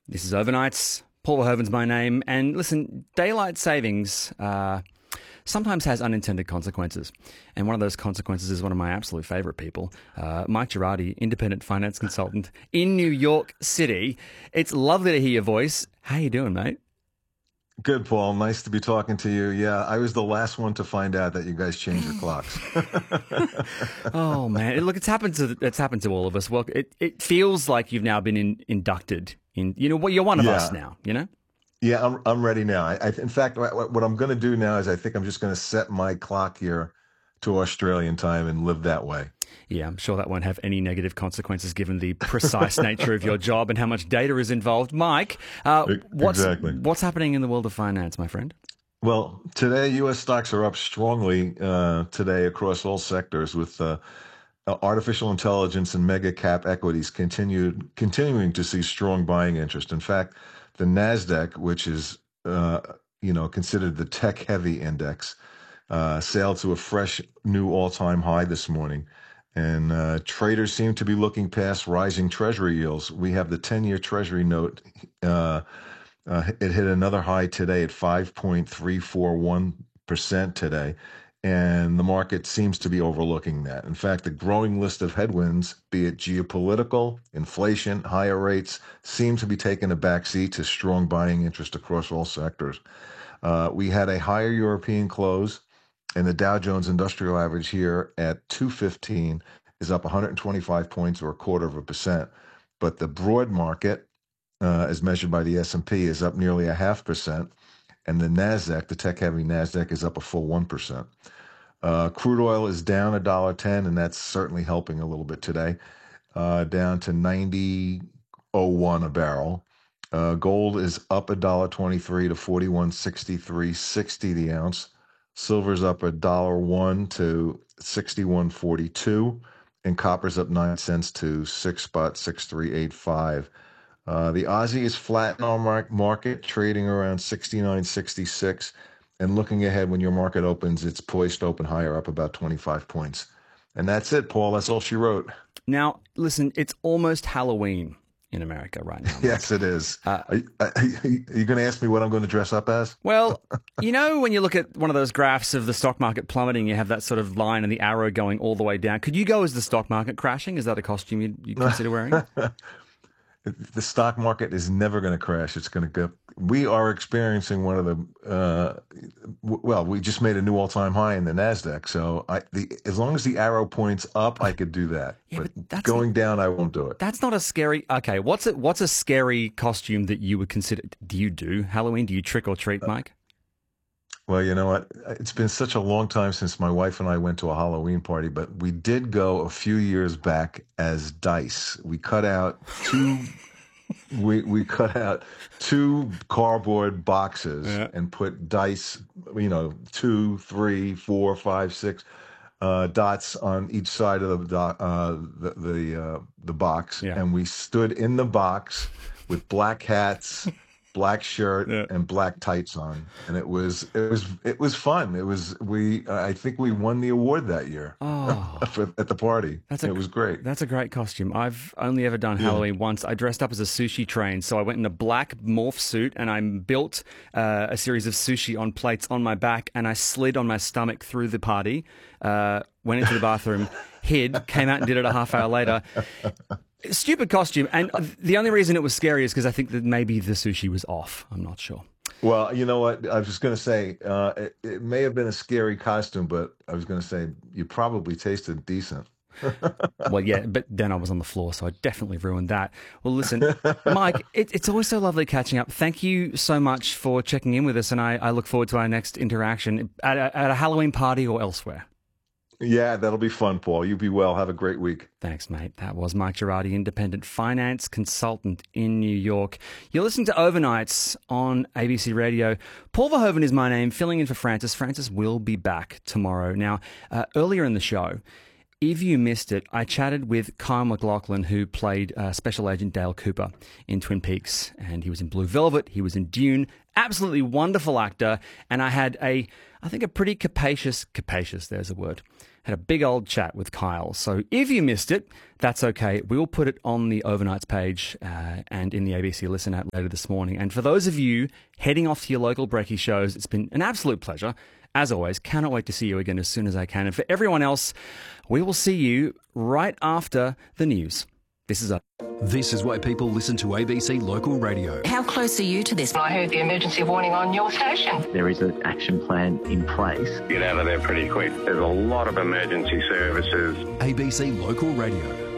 This is Overnights. Paul Verhoeven's my name. And listen, daylight savings sometimes has unintended consequences. And one of those consequences is one of my absolute favorite people, Mike Girardi, independent finance consultant in New York City. It's lovely to hear your voice. How you doing, mate? Good, Paul. Nice to be talking to you. Yeah, I was the last one to find out that you guys changed your clocks. Oh man, look, it's happened to all of us. Well, it feels like you've now been inducted in. You know what? You're one of us now. You know. Yeah, I'm ready now. In fact, what I'm going to do now is I think I'm just going to set my clock here to Australian time and live that way. Yeah, I'm sure that won't have any negative consequences given the precise nature of your job and how much data is involved. Mike, what's happening in the world of finance, my friend? Well, today U.S. stocks are up strongly today across all sectors with artificial intelligence and mega cap equities continuing to see strong buying interest. In fact, the Nasdaq, which is considered the tech-heavy index, sailed to a fresh new all-time high this morning. And traders seem to be looking past rising treasury yields. We have the 10-year treasury note. It hit another high today at 5.341% today. And the market seems to be overlooking that. In fact, the growing list of headwinds, be it geopolitical, inflation, higher rates, seem to be taking a backseat to strong buying interest across all sectors. We had a higher European close. And the Dow Jones Industrial Average here at 215 is up 125 points or 0.25%. But the broad market, as measured by the S&P, is up nearly 0.5%. And the Nasdaq, the tech-heavy Nasdaq, is up a full 1%. Crude oil is down $1.10, and that's certainly helping a little bit today, down to 90.01 a barrel. Gold is up $1.23 to 41.63.60 the ounce. Silver's up $1.01 to 61.42, and copper's up 9 cents to 6.6385. The Aussie is flat in our market, trading around 69.66. And looking ahead, when your market opens, it's poised to open higher, up about 25 points. And that's it, Paul. That's all she wrote. Now, listen, it's almost Halloween in America right now. Yes, it is. Are you going to ask me what I'm going to dress up as? Well, you know, when you look at one of those graphs of the stock market plummeting, you have that sort of line and the arrow going all the way down. Could you go as the stock market crashing? Is that a costume you'd consider wearing? The stock market is never going to crash. It's going to go. We are experiencing one of the, we just made a new all-time high in the Nasdaq. So as long as the arrow points up, I could do that. Yeah, but that's going down, I won't do it. That's not a scary. Okay, what's a scary costume that you would consider? Do you do Halloween? Do you trick or treat, Mike? Well, you know what? It's been such a long time since my wife and I went to a Halloween party, but we did go a few years back as dice. We cut out two. We cut out two cardboard boxes and put dice. 2, 3, 4, 5, 6 dots on each side of the box, and we stood in the box with black hats, black shirt, and black tights on, and it was fun. I think we won the award that year at the party. It was great. That's a great costume. I've only ever done Halloween once. I dressed up as a sushi train, so I went in a black morph suit and I built a series of sushi on plates on my back, and I slid on my stomach through the party, went into the bathroom, hid, came out and did it a half hour later. Stupid costume, and the only reason it was scary is because I think that maybe the sushi was off. I'm not sure. Well, you know what? I was just going to say, it may have been a scary costume, but I was going to say you probably tasted decent. Well, yeah, but then I was on the floor, so I definitely ruined that. Well, listen, Mike, it's always so lovely catching up. Thank you so much for checking in with us, and I look forward to our next interaction at a Halloween party or elsewhere. Yeah, that'll be fun, Paul. You be well. Have a great week. Thanks, mate. That was Mike Girardi, independent finance consultant in New York. You're listening to Overnights on ABC Radio. Paul Verhoeven is my name, filling in for Francis. Francis will be back tomorrow. Now, earlier in the show, if you missed it, I chatted with Kyle MacLachlan, who played Special Agent Dale Cooper in Twin Peaks, and he was in Blue Velvet, he was in Dune, absolutely wonderful actor, and I had a pretty capacious, there's a word, Had a big old chat with Kyle. So if you missed it, that's okay. We'll put it on the Overnights page and in the ABC Listen app later this morning. And for those of you heading off to your local brekkie shows, it's been an absolute pleasure. As always, cannot wait to see you again as soon as I can. And for everyone else, we will see you right after the news. This is why people listen to ABC Local Radio. How close are you to this? I heard the emergency warning on your station. There is an action plan in place. Get out of there pretty quick. There's a lot of emergency services. ABC Local Radio.